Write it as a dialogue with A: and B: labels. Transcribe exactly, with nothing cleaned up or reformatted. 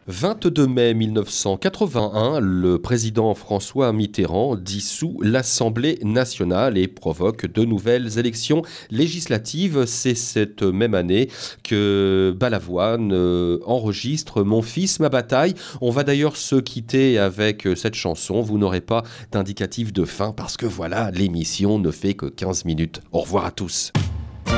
A: vingt-deux mai mille neuf cent quatre-vingt-un, le président François Mitterrand dissout l'Assemblée nationale et provoque de nouvelles élections législatives. C'est cette même année que Balavoine euh, enregistre Mon fils, ma bataille. On va d'ailleurs se quitter avec cette chanson. Vous n'aurez pas d'indicatif de fin parce que voilà, l'émission ne fait que quinze minutes. Au revoir à tous.